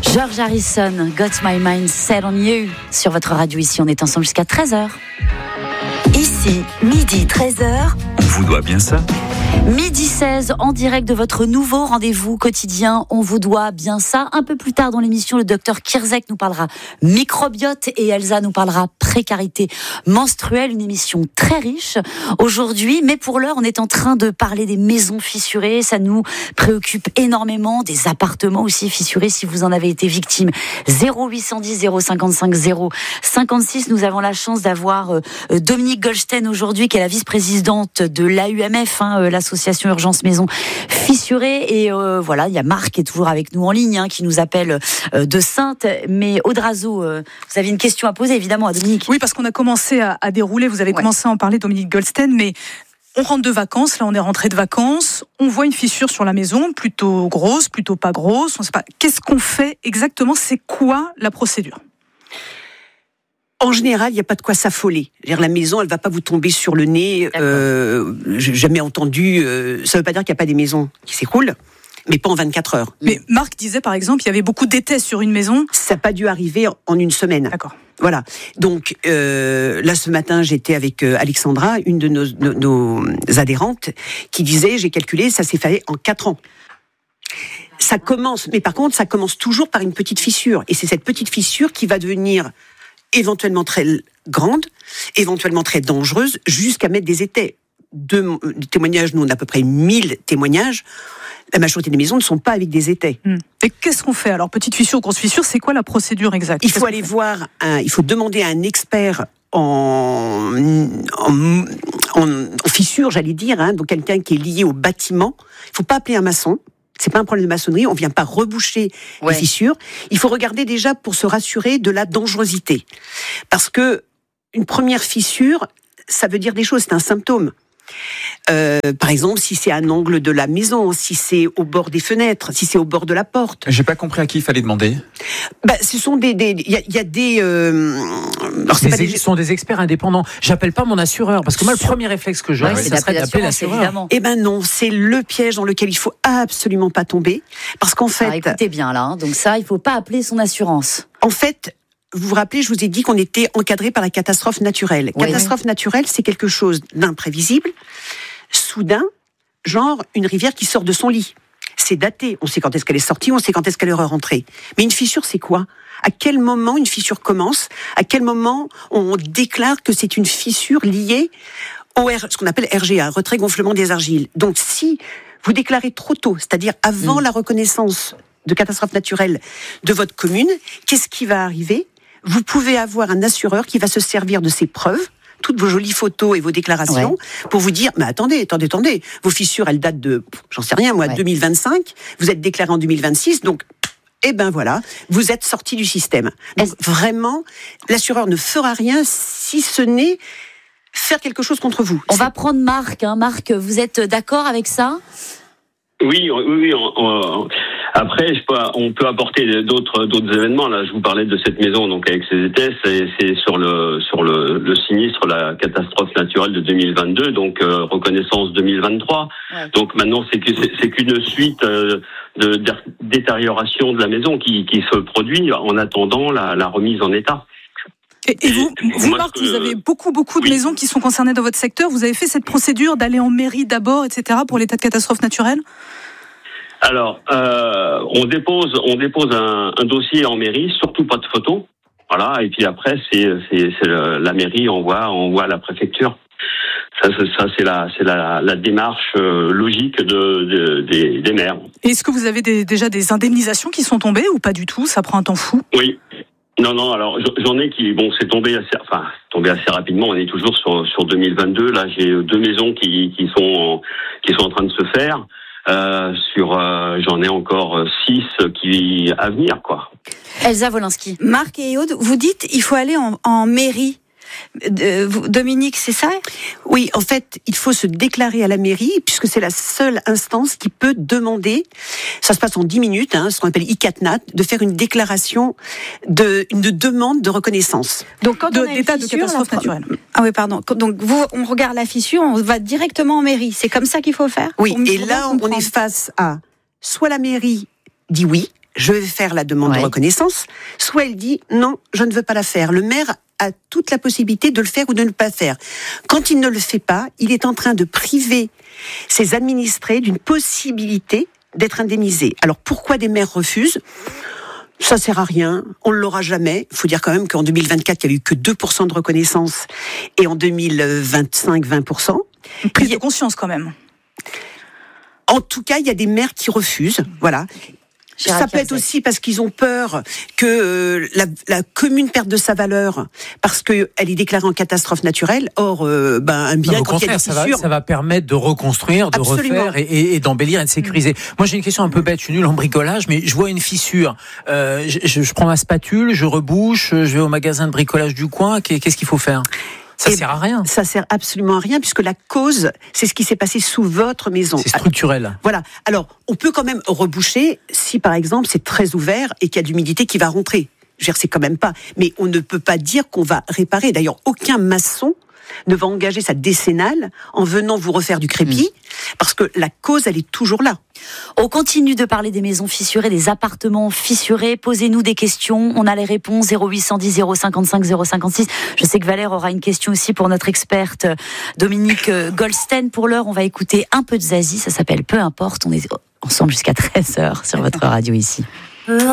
George Harrison, Got My Mind Set on You. Sur votre radio ici, on est ensemble jusqu'à 13h. Ici, midi 13h. On vous doit bien ça. Midi 16, en direct de votre nouveau rendez-vous quotidien. On vous doit bien ça. Un peu plus tard dans l'émission, le docteur Kirzek nous parlera microbiote et Elsa nous parlera précarité menstruelle. Une émission très riche aujourd'hui. Mais pour l'heure, on est en train de parler des maisons fissurées. Ça nous préoccupe énormément. Des appartements aussi fissurés si vous en avez été victime. 0810 055 056. Nous avons la chance d'avoir Dominique Goldstein aujourd'hui, qui est la vice-présidente de l'AUMF, l'association Urgence Maison Fissurée. Et voilà, il y a Marc qui est toujours avec nous en ligne, qui nous appelle de Saintes. Mais Audrazo, vous avez une question à poser évidemment à Dominique. Oui, parce qu'on a commencé à dérouler, vous avez commencé à en parler, Dominique Goldstein, mais on rentre de vacances, là on est rentré de vacances, on voit une fissure sur la maison, plutôt grosse, plutôt pas grosse, on sait pas. Qu'est-ce qu'on fait exactement? C'est quoi la procédure? En général, il n'y a pas de quoi s'affoler. La maison, elle ne va pas vous tomber sur le nez. J'ai jamais entendu... ça ne veut pas dire qu'il n'y a pas des maisons qui s'écroulent, mais pas en 24 heures. Mais Marc disait, par exemple, il y avait beaucoup d'étais sur une maison. Ça n'a pas dû arriver en une semaine. D'accord. Voilà. Donc, là, ce matin, j'étais avec Alexandra, une de nos adhérentes, qui disait, j'ai calculé, ça s'est fait en 4 ans. Ça commence, mais par contre, ça commence toujours par une petite fissure. Et c'est cette petite fissure qui va devenir éventuellement très grande, éventuellement très dangereuse, jusqu'à mettre des étais. De témoignages, nous on a à peu près 1000 témoignages, la majorité des maisons ne sont pas avec des étais. Et qu'est-ce qu'on fait alors? Petite fissure ou grosse fissure, c'est quoi la procédure exacte? Il faut aller voir, il faut demander à un expert en fissure, j'allais dire, donc quelqu'un qui est lié au bâtiment. Il ne faut pas appeler un maçon. C'est pas un problème de maçonnerie, on vient pas reboucher les fissures. Il faut regarder déjà pour se rassurer de la dangerosité. Parce que une première fissure, ça veut dire des choses, c'est un symptôme. Par exemple, si c'est à un angle de la maison, si c'est au bord des fenêtres, si c'est au bord de la porte. J'ai pas compris à qui il fallait demander. Ce sont il y a des. Ce sont des experts indépendants. J'appelle pas mon assureur parce que moi le premier réflexe que j'aurais, ça serait d'appeler l'assureur. Eh ben non, c'est le piège dans lequel il faut absolument pas tomber, parce qu'en fait. Écoutez bien là, donc ça, il faut pas appeler son assurance. En fait. Vous vous rappelez, je vous ai dit qu'on était encadré par la catastrophe naturelle. Catastrophe naturelle, c'est quelque chose d'imprévisible, soudain, genre une rivière qui sort de son lit. C'est daté, on sait quand est-ce qu'elle est sortie, on sait quand est-ce qu'elle est rentrée. Mais une fissure, c'est quoi? À quel moment une fissure commence? À quel moment on déclare que c'est une fissure liée au ce qu'on appelle RGA, retrait gonflement des argiles. Donc si vous déclarez trop tôt, c'est-à-dire avant la reconnaissance de catastrophe naturelle de votre commune, qu'est-ce qui va arriver? Vous pouvez avoir un assureur qui va se servir de ces preuves, toutes vos jolies photos et vos déclarations, pour vous dire, mais attendez, vos fissures, elles datent de, j'en sais rien, 2025, vous êtes déclaré en 2026, donc, voilà, vous êtes sorti du système. Donc, vraiment, l'assureur ne fera rien si ce n'est faire quelque chose contre vous. On va prendre Marc. Marc, vous êtes d'accord avec ça? Oui. Après, on peut apporter d'autres événements. Là, je vous parlais de cette maison, donc avec ses étais, c'est sur le sinistre, la catastrophe naturelle de 2022, donc reconnaissance 2023. Ouais. Donc maintenant, c'est qu'une suite de détérioration de la maison qui se produit en attendant la remise en état. Et vous Marc, vous avez beaucoup de maisons qui sont concernées dans votre secteur. Vous avez fait cette procédure d'aller en mairie d'abord, etc., pour l'état de catastrophe naturelle? Alors, on dépose un dossier en mairie, surtout pas de photos. Voilà, et puis après, c'est la mairie envoie à la préfecture. Ça c'est la démarche logique des maires. Est-ce que vous avez déjà des indemnisations qui sont tombées ou pas du tout? Ça prend un temps fou. Oui. Non, alors j'en ai qui, c'est tombé assez rapidement. On est toujours sur 2022. Là, j'ai 2 maisons qui sont en train de se faire. J'en ai encore 6 qui à venir, quoi. Elsa Wolinski. Marc et Aude, vous dites il faut aller en mairie. Dominique, c'est ça? Oui, en fait, il faut se déclarer à la mairie, puisque c'est la seule instance qui peut demander, ça se passe en 10 minutes, ce qu'on appelle ICATNAT, de faire une déclaration une demande de reconnaissance. Donc, quand on a d'état de catastrophe naturelle. Ah oui, pardon. Donc, on regarde la fissure, on va directement en mairie. C'est comme ça qu'il faut faire? Oui, et là, on est face à, soit la mairie dit oui, je vais faire la demande de reconnaissance, soit elle dit non, je ne veux pas la faire. Le maire a toute la possibilité de le faire ou de ne pas le faire. Quand il ne le fait pas, il est en train de priver ses administrés d'une possibilité d'être indemnisés. Alors pourquoi des maires refusent ? Ça sert à rien, on ne l'aura jamais. Il faut dire quand même qu'en 2024, il n'y a eu que 2% de reconnaissance et en 2025, 20%. Une prise de conscience quand même. En tout cas, il y a des maires qui refusent, voilà. Ça peut être aussi parce qu'ils ont peur que la commune perde de sa valeur parce qu'elle est déclarée en catastrophe naturelle. Or, un bien, quand il y a des fissures... ça va permettre de reconstruire, de refaire et d'embellir et de sécuriser. Moi, j'ai une question un peu bête. Je suis nul en bricolage, mais je vois une fissure. Je prends ma spatule, je rebouche, je vais au magasin de bricolage du coin. Qu'est-ce qu'il faut faire ? Ça sert à rien. Ça sert absolument à rien puisque la cause, c'est ce qui s'est passé sous votre maison. C'est structurel. Voilà. Alors, on peut quand même reboucher si, par exemple, c'est très ouvert et qu'il y a de l'humidité qui va rentrer. Je veux dire, c'est quand même pas. Mais on ne peut pas dire qu'on va réparer. D'ailleurs, aucun maçon ne va engager sa décennale en venant vous refaire du crépi parce que la cause, elle est toujours là. On continue de parler des maisons fissurées, des appartements fissurés. Posez-nous des questions. On a les réponses 0810 055 056. Je sais que Valère aura une question aussi pour notre experte Dominique Goldstein. Pour l'heure, on va écouter un peu de Zazie. Ça s'appelle Peu importe. On est ensemble jusqu'à 13h sur votre radio ici.